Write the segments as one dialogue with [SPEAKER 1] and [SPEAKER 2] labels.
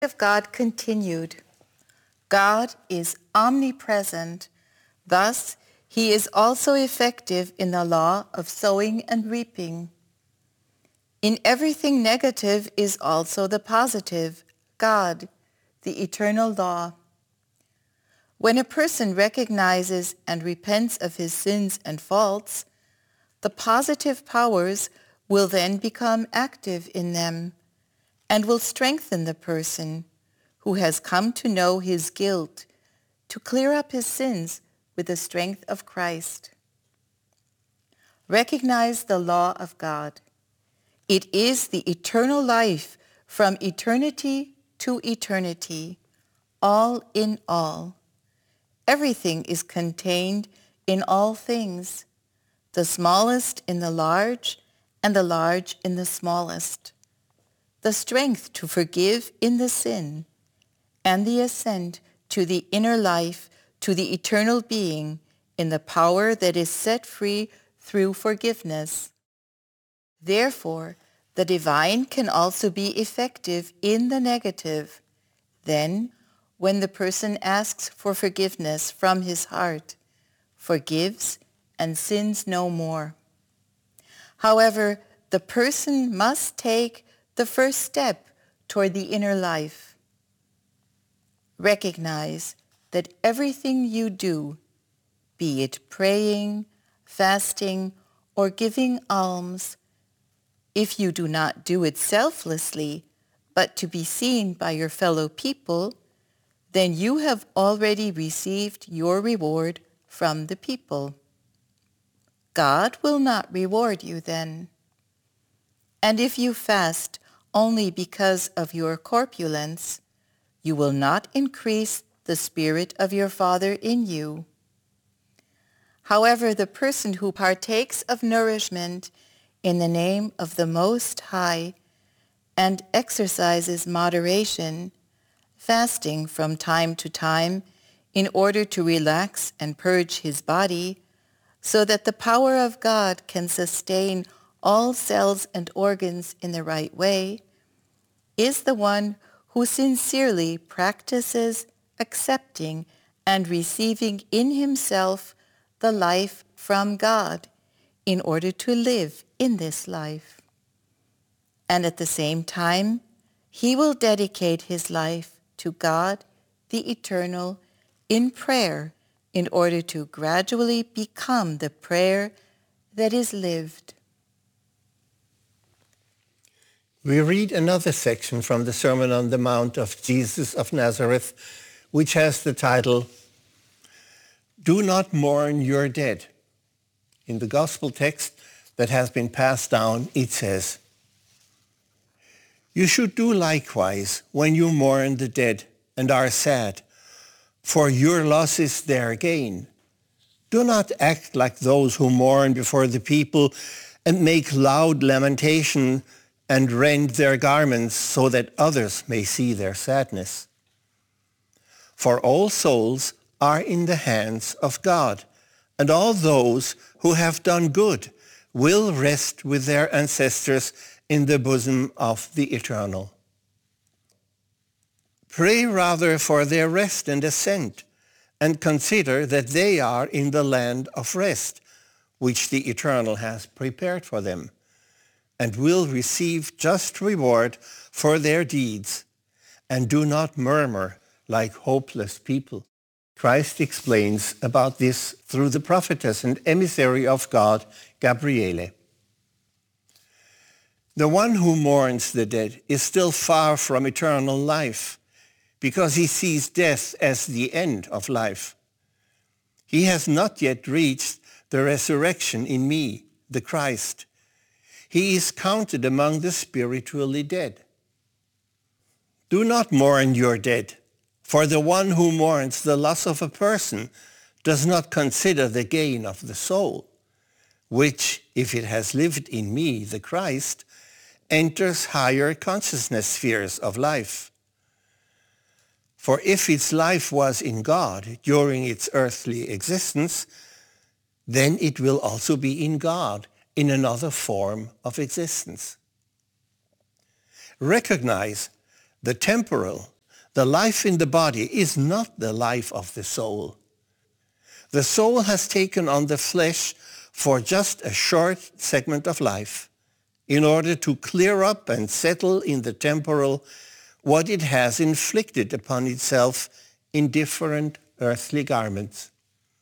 [SPEAKER 1] of God continued. God is omnipresent. Thus, he is also effective in the law of sowing and reaping. In everything negative is also the positive, God, the eternal law. When a person recognizes and repents of his sins and faults, the positive powers will then become active in them and will strengthen the person who has come to know his guilt to clear up his sins with the strength of Christ. Recognize the law of God. It is the eternal life from eternity to eternity, all in all. Everything is contained in all things, the smallest in the large and the large in the smallest, the strength to forgive in the sin, and the ascent to the inner life, to the eternal being in the power that is set free through forgiveness. Therefore, the divine can also be effective in the negative. Then, when the person asks for forgiveness from his heart, forgives and sins no more. However, the person must take the first step toward the inner life. Recognize that everything you do, be it praying, fasting, or giving alms, if you do not do it selflessly, but to be seen by your fellow people, then you have already received your reward from the people. God will not reward you then. And if you fast only because of your corpulence, you will not increase the Spirit of your Father in you. However, the person who partakes of nourishment in the name of the Most High and exercises moderation, fasting from time to time in order to relax and purge his body, so that the power of God can sustain all cells and organs in the right way, is the one who sincerely practices accepting and receiving in himself the life from God in order to live in this life. And at the same time, he will dedicate his life to God, the Eternal, in prayer in order to gradually become the prayer that is lived.
[SPEAKER 2] We read another section from the Sermon on the Mount of Jesus of Nazareth, which has the title, "Do not mourn your dead." In the gospel text that has been passed down, it says, "You should do likewise when you mourn the dead and are sad, for your loss is their gain. Do not act like those who mourn before the people and make loud lamentation and rend their garments so that others may see their sadness. For all souls are in the hands of God, and all those who have done good will rest with their ancestors in the bosom of the Eternal. Pray rather for their rest and ascent, and consider that they are in the land of rest, which the Eternal has prepared for them, and will receive just reward for their deeds, and do not murmur like hopeless people." Christ explains about this through the prophetess and emissary of God, Gabriele. The one who mourns the dead is still far from eternal life, because he sees death as the end of life. He has not yet reached the resurrection in me, the Christ. He is counted among the spiritually dead. Do not mourn your dead, for the one who mourns the loss of a person does not consider the gain of the soul, which, if it has lived in me, the Christ, enters higher consciousness spheres of life. For if its life was in God during its earthly existence, then it will also be in God in another form of existence. Recognize the temporal The life in the body is not the life of the soul. The soul has taken on the flesh for just a short segment of life in order to clear up and settle in the temporal what it has inflicted upon itself in different earthly garments.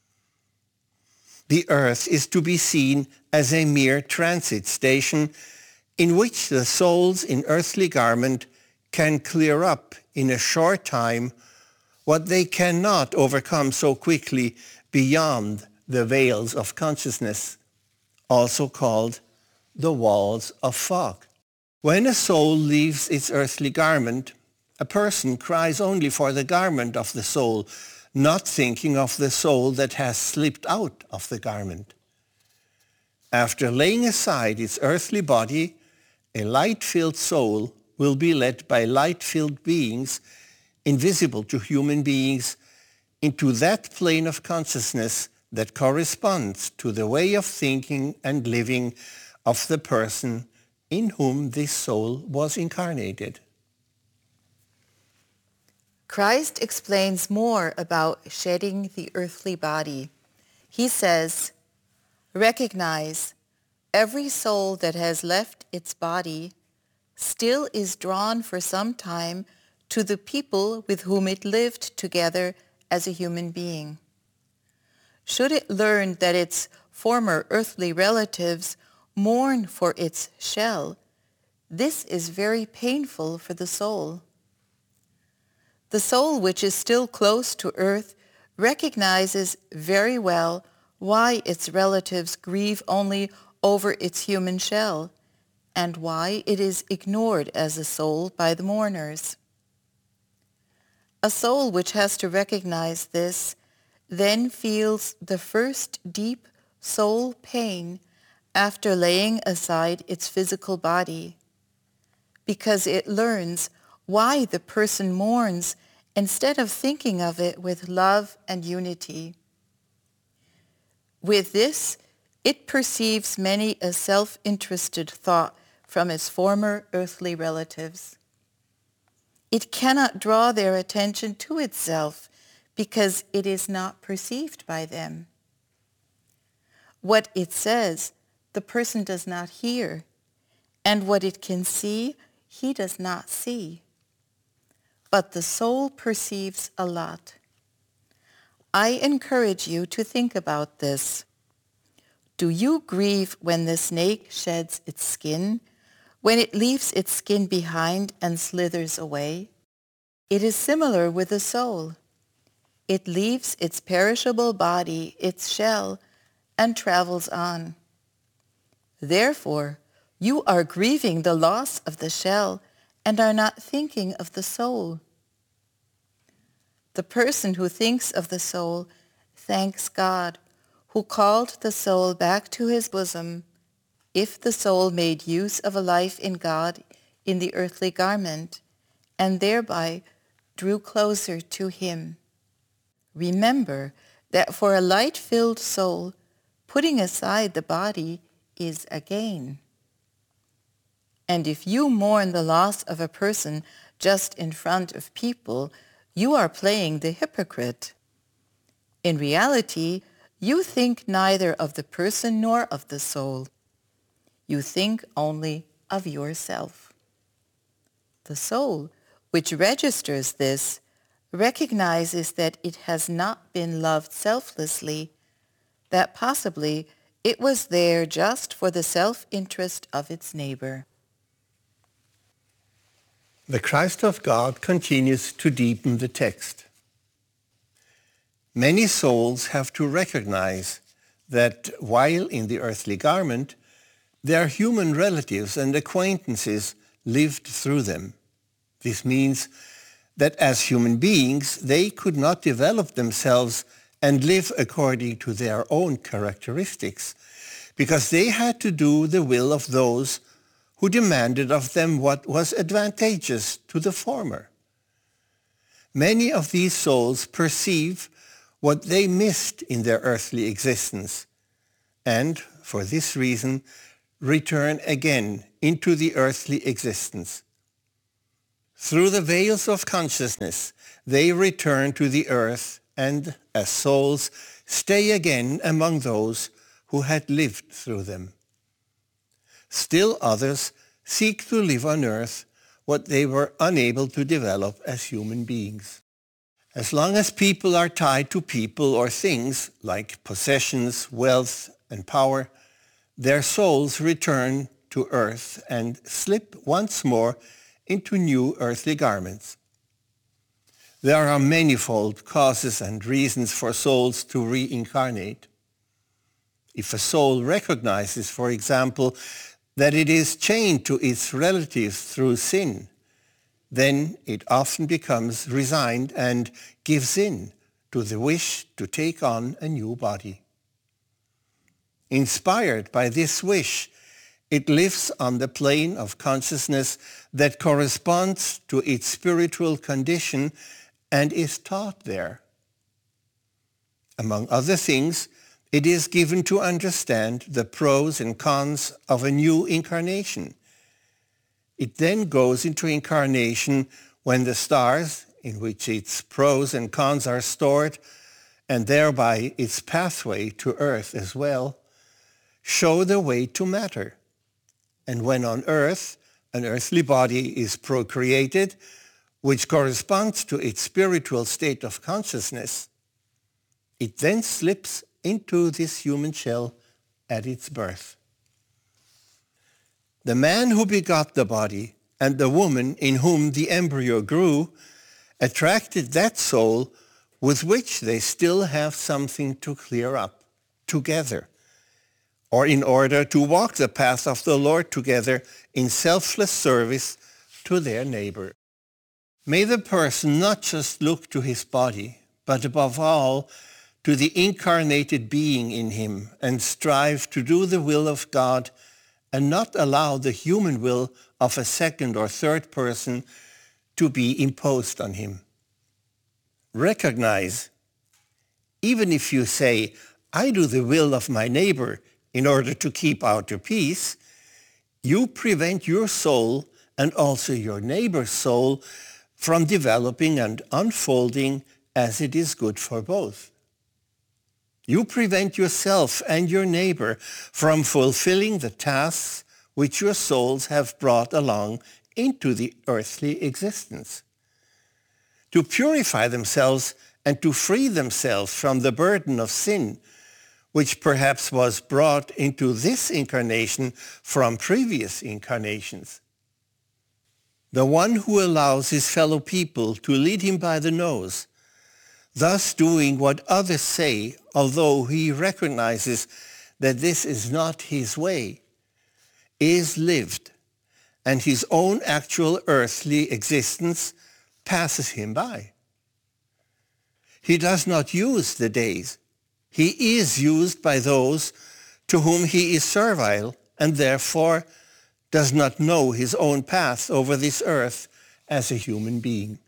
[SPEAKER 2] The earth is to be seen as a mere transit station in which the souls in earthly garment can clear up in a short time what they cannot overcome so quickly beyond the veils of consciousness, also called the walls of fog. When a soul leaves its earthly garment, a person cries only for the garment of the soul, not thinking of the soul that has slipped out of the garment. After laying aside its earthly body, a light-filled soul will be led by light-filled beings, invisible to human beings, into that plane of consciousness that corresponds to the way of thinking and living of the person in whom this soul was incarnated.
[SPEAKER 1] Christ explains more about shedding the earthly body. He says, "Recognize, every soul that has left its body still is drawn for some time to the people with whom it lived together as a human being. Should it learn that its former earthly relatives mourn for its shell, this is very painful for the soul. The soul which is still close to earth recognizes very well why its relatives grieve only over its human shell, and why it is ignored as a soul by the mourners. A soul which has to recognize this then feels the first deep soul pain after laying aside its physical body, because it learns why the person mourns instead of thinking of it with love and unity. With this, it perceives many a self-interested thought from its former earthly relatives. It cannot draw their attention to itself because it is not perceived by them. What it says, the person does not hear, and what it can see, he does not see. But the soul perceives a lot. I encourage you to think about this. Do you grieve when the snake sheds its skin, when it leaves its skin behind and slithers away? It is similar with the soul. It leaves its perishable body, its shell, and travels on. Therefore, you are grieving the loss of the shell and are not thinking of the soul. The person who thinks of the soul thanks God, who called the soul back to his bosom, if the soul made use of a life in God in the earthly garment, and thereby drew closer to him. Remember that for a light-filled soul, putting aside the body is a gain. And if you mourn the loss of a person just in front of people, you are playing the hypocrite. In reality, you think neither of the person nor of the soul. You think only of yourself. The soul, which registers this, recognizes that it has not been loved selflessly, that possibly it was there just for the self-interest of its neighbor.
[SPEAKER 2] The Christ of God continues to deepen the text. Many souls have to recognize that while in the earthly garment, their human relatives and acquaintances lived through them. This means that as human beings, they could not develop themselves and live according to their own characteristics, because they had to do the will of those who demanded of them what was advantageous to the former. Many of these souls perceive what they missed in their earthly existence, and for this reason return again into the earthly existence. Through the veils of consciousness, they return to the earth and, as souls, stay again among those who had lived through them. Still others seek to live on earth what they were unable to develop as human beings. As long as people are tied to people or things like possessions, wealth, and power, their souls return to earth and slip once more into new earthly garments. There are manifold causes and reasons for souls to reincarnate. If a soul recognizes, for example, that it is chained to its relatives through sin, then it often becomes resigned and gives in to the wish to take on a new body. Inspired by this wish, it lives on the plane of consciousness that corresponds to its spiritual condition and is taught there. Among other things, it is given to understand the pros and cons of a new incarnation. It then goes into incarnation when the stars, in which its pros and cons are stored, and thereby its pathway to earth as well, show the way to matter. And when on earth, an earthly body is procreated, which corresponds to its spiritual state of consciousness, it then slips into this human shell at its birth. The man who begot the body and the woman in whom the embryo grew attracted that soul with which they still have something to clear up together, or in order to walk the path of the Lord together in selfless service to their neighbor. May the person not just look to his body, but above all, to the incarnated being in him and strive to do the will of God and not allow the human will of a second or third person to be imposed on him. Recognize, even if you say, I do the will of my neighbor in order to keep outer peace, you prevent your soul and also your neighbor's soul from developing and unfolding as it is good for both. You prevent yourself and your neighbor from fulfilling the tasks which your souls have brought along into the earthly existence. To purify themselves and to free themselves from the burden of sin, which perhaps was brought into this incarnation from previous incarnations. The one who allows his fellow people to lead him by the nose, thus doing what others say, although he recognizes that this is not his way, is lived, and his own actual earthly existence passes him by. He does not use the days. He is used by those to whom he is servile and therefore does not know his own path over this earth as a human being.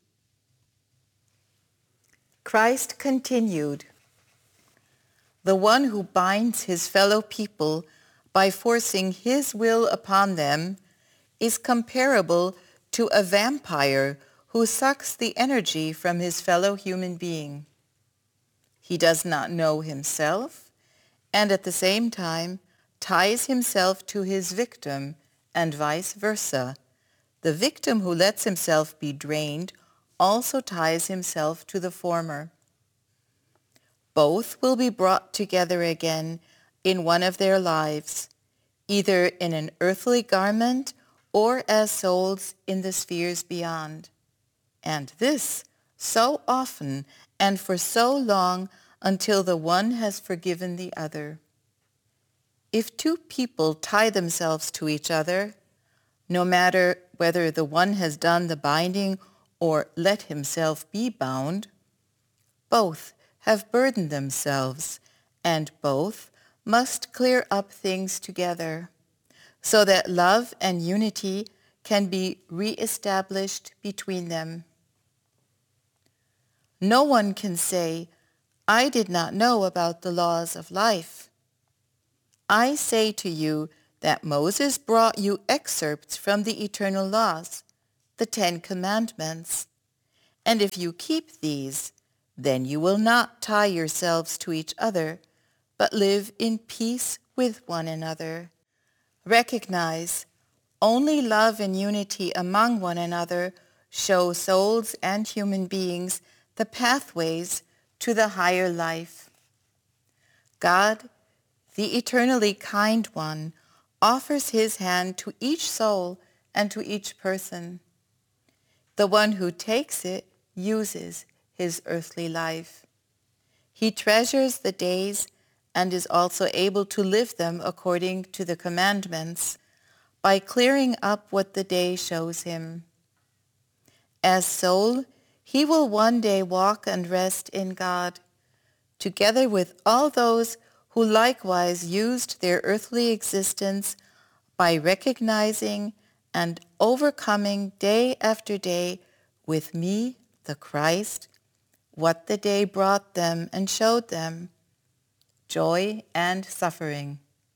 [SPEAKER 1] Christ continued, "The one who binds his fellow people by forcing his will upon them is comparable to a vampire who sucks the energy from his fellow human being. He does not know himself and at the same time ties himself to his victim and vice versa. The victim who lets himself be drained also ties himself to the former. Both will be brought together again in one of their lives, either in an earthly garment or as souls in the spheres beyond. And this so often and for so long until the one has forgiven the other. If two people tie themselves to each other, no matter whether the one has done the binding or let himself be bound, both have burdened themselves, and both must clear up things together, so that love and unity can be re-established between them. No one can say, 'I did not know about the laws of life.' I say to you that Moses brought you excerpts from the eternal laws, the 10 Commandments. And if you keep these, then you will not tie yourselves to each other, but live in peace with one another. Recognize only love and unity among one another show souls and human beings the pathways to the higher life. God, the eternally kind one, offers his hand to each soul and to each person. The one who takes it uses his earthly life. He treasures the days and is also able to live them according to the commandments by clearing up what the day shows him. As soul, he will one day walk and rest in God, together with all those who likewise used their earthly existence by recognizing and overcoming day after day with me, the Christ, what the day brought them and showed them, joy and suffering.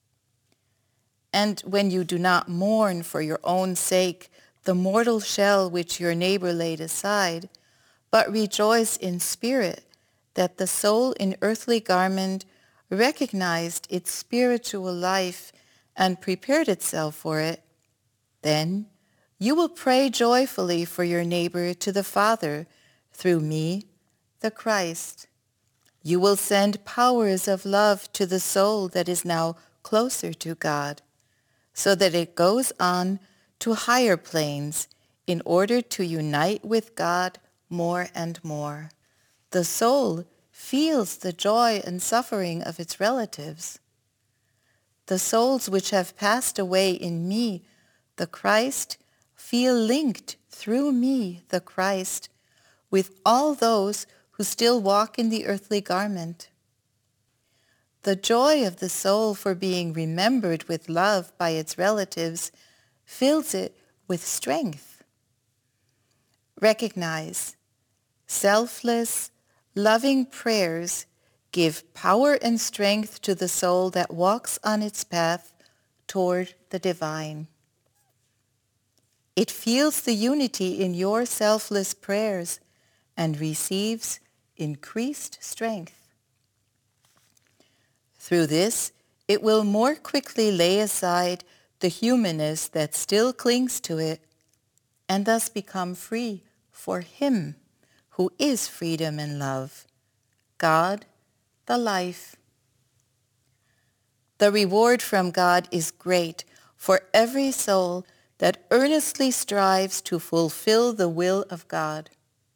[SPEAKER 1] And when you do not mourn for your own sake the mortal shell which your neighbor laid aside, but rejoice in spirit that the soul in earthly garment recognized its spiritual life and prepared itself for it, then you will pray joyfully for your neighbor to the Father through me, the Christ. You will send powers of love to the soul that is now closer to God, so that it goes on to higher planes in order to unite with God more and more. The soul feels the joy and suffering of its relatives. The souls which have passed away in me, the Christ, feel linked through me, the Christ, with all those who still walk in the earthly garment. The joy of the soul for being remembered with love by its relatives fills it with strength. Recognize, selfless, loving prayers give power and strength to the soul that walks on its path toward the divine. It feels the unity in your selfless prayers and receives increased strength. Through this, it will more quickly lay aside the humanness that still clings to it and thus become free for him who is freedom and love, God, the life. The reward from God is great for every soul that earnestly strives to fulfill the will of God.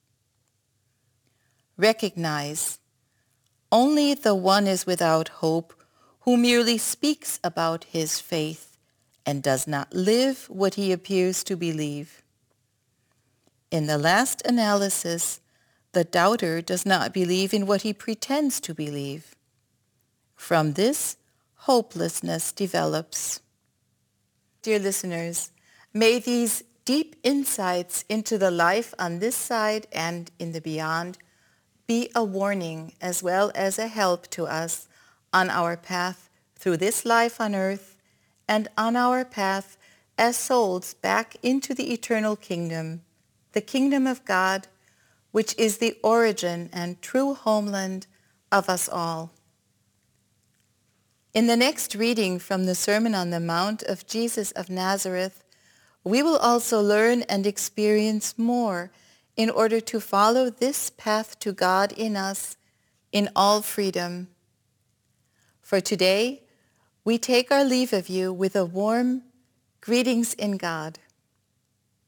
[SPEAKER 1] Recognize, only the one is without hope who merely speaks about his faith and does not live what he appears to believe. In the last analysis, the doubter does not believe in what he pretends to believe. From this, hopelessness develops. Dear listeners, may these deep insights into the life on this side and in the beyond be a warning as well as a help to us on our path through this life on earth and on our path as souls back into the eternal kingdom, the kingdom of God, which is the origin and true homeland of us all. In the next reading from the Sermon on the Mount of Jesus of Nazareth, we will also learn and experience more in order to follow this path to God in us in all freedom. For today, we take our leave of you with a warm greetings in God.